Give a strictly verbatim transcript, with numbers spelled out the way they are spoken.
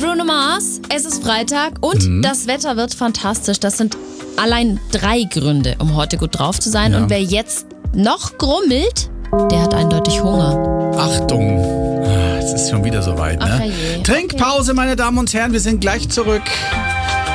Bruno Mars, es ist Freitag und mhm. das Wetter wird fantastisch. Das sind allein drei Gründe, um heute gut drauf zu sein. Ja. Und wer jetzt noch grummelt, der hat eindeutig Hunger. Achtung, es ist schon wieder soweit. Ne? Ach, Trinkpause, meine Damen und Herren, wir sind gleich zurück.